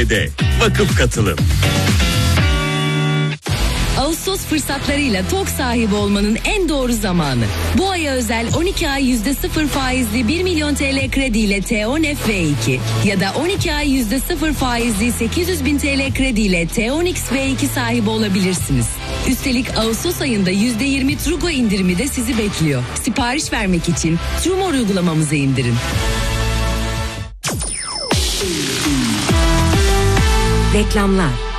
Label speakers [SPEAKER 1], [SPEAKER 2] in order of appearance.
[SPEAKER 1] ABD. Vakıf Katılım.
[SPEAKER 2] Ağustos fırsatlarıyla TOG sahibi olmanın en doğru zamanı. Bu aya özel 12 ay %0 faizli 1 milyon TL krediyle T10 FV2 ya da 12 ay %0 faizli 800 bin TL krediyle T10 XV2 sahibi olabilirsiniz. Üstelik Ağustos ayında %20 Trugo indirimi de sizi bekliyor. Sipariş vermek için Trumor uygulamamızı indirin.
[SPEAKER 3] Reklamlar.